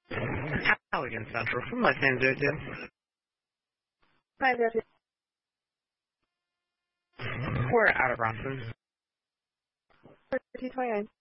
Allegan Central. From my name, JJ. Hi, Jesse. We're out of Bronson. 3029.